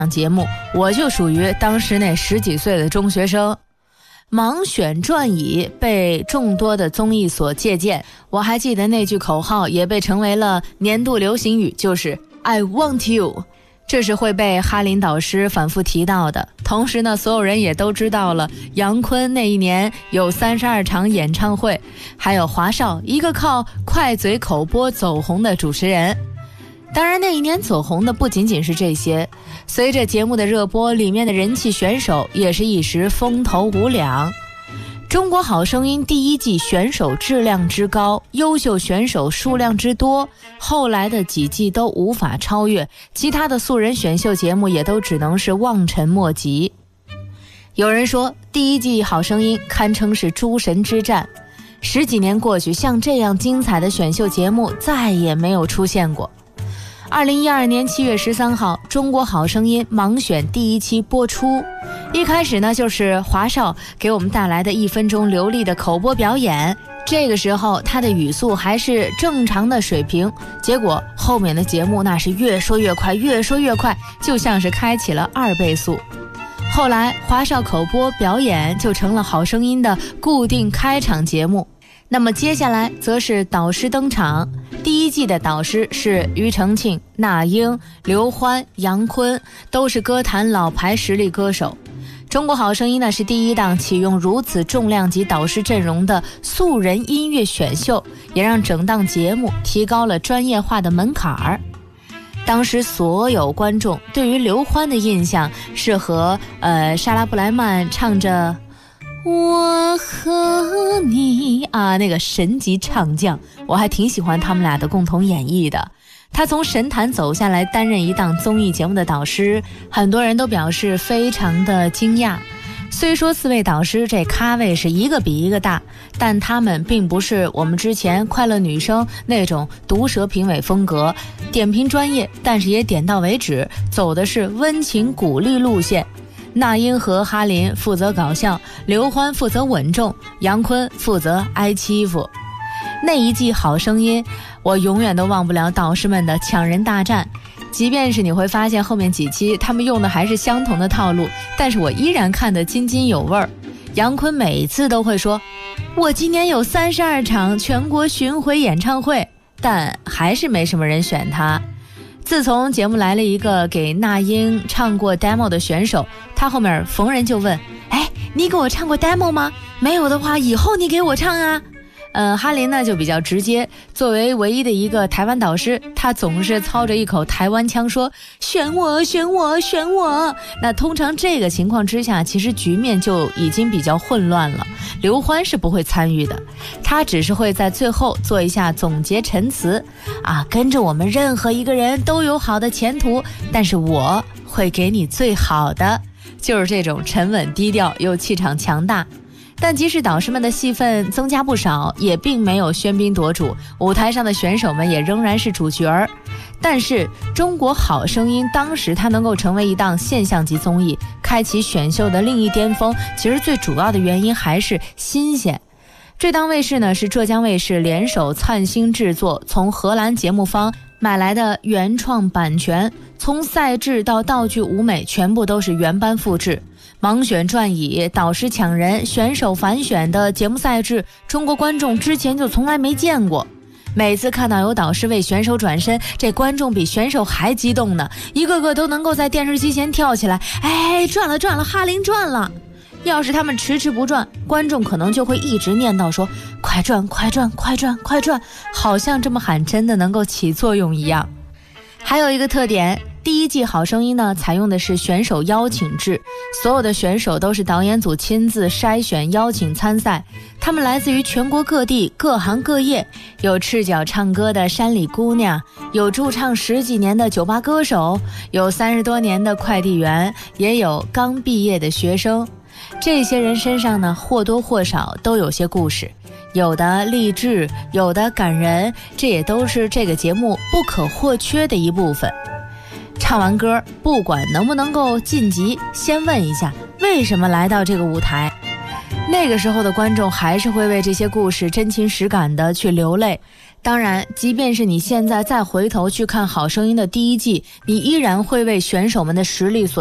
节目，我就属于当时那10几岁的中学生。盲选转椅被众多的综艺所借鉴，我还记得那句口号也被成为了年度流行语，就是 I want you， 这是会被哈林导师反复提到的。同时呢，所有人也都知道了杨坤那一年有32场演唱会，还有华少，一个靠快嘴口播走红的主持人。当然那一年走红的不仅仅是这些，随着节目的热播，里面的人气选手也是一时风头无两。中国好声音第一季选手质量之高，优秀选手数量之多，后来的几季都无法超越，其他的素人选秀节目也都只能是望尘莫及。有人说第一季好声音堪称是诸神之战，10几年过去，像这样精彩的选秀节目再也没有出现过。2012年7月13号，中国好声音盲选第一期播出。一开始呢，就是华少给我们带来的1分钟流利的口播表演，这个时候他的语速还是正常的水平，结果后面的节目那是越说越快，越说越快，就像是开启了2倍速。后来华少口播表演就成了好声音的固定开场节目。那么接下来则是导师登场，第一季的导师是庾澄庆、那英、刘欢、杨坤，都是歌坛老牌实力歌手。中国好声音呢是第一档启用如此重量级导师阵容的素人音乐选秀，也让整档节目提高了专业化的门槛儿。当时所有观众对于刘欢的印象是和莎拉布莱曼唱着我和你啊，那个神级唱将，我还挺喜欢他们俩的共同演绎的。他从神坛走下来担任一档综艺节目的导师，很多人都表示非常的惊讶。虽说4位导师这咖位是一个比一个大，但他们并不是我们之前快乐女声那种毒舌评委风格，点评专业但是也点到为止，走的是温情鼓励路线。那英和哈林负责搞笑，刘欢负责稳重，杨坤负责挨欺负。那一季好声音，我永远都忘不了导师们的抢人大战，即便是你会发现后面几期他们用的还是相同的套路，但是我依然看得津津有味儿。杨坤每次都会说，我今年有32场全国巡回演唱会，但还是没什么人选他。自从节目来了一个给那英唱过 demo 的选手，他后面逢人就问，哎，你给我唱过 demo 吗？没有的话以后你给我唱啊。哈林呢就比较直接，作为唯一的一个台湾导师，他总是操着一口台湾腔说，选我选我选我。那通常这个情况之下，其实局面就已经比较混乱了。刘欢是不会参与的，他只是会在最后做一下总结陈词啊，跟着我们任何一个人都有好的前途，但是我会给你最好的，就是这种沉稳低调又气场强大。但即使导师们的戏份增加不少，也并没有喧宾夺主，舞台上的选手们也仍然是主角儿。但是中国好声音当时它能够成为一档现象级综艺，开启选秀的另一巅峰，其实最主要的原因还是新鲜。这档卫视呢是浙江卫视联手灿星制作，从荷兰节目方买来的原创版权，从赛制到道具舞美全部都是原班复制。盲选转椅、导师抢人、选手反选的节目赛制，中国观众之前就从来没见过。每次看到有导师为选手转身，这观众比选手还激动呢，一个个都能够在电视机前跳起来，哎，转了转了，哈林转了。要是他们迟迟不转，观众可能就会一直念叨说，快转快转快转快转，好像这么喊真的能够起作用一样。还有一个特点，第一季好声音呢采用的是选手邀请制，所有的选手都是导演组亲自筛选邀请参赛，他们来自于全国各地各行各业，有赤脚唱歌的山里姑娘，有驻唱10几年的酒吧歌手，有30多年的快递员，也有刚毕业的学生。这些人身上呢或多或少都有些故事，有的励志，有的感人，这也都是这个节目不可或缺的一部分。唱完歌，不管能不能够晋级，先问一下为什么来到这个舞台。那个时候的观众还是会为这些故事真情实感的去流泪。 当然，即便是你现在再回头去看《好声音》的第一季，你依然会为选手们的实力所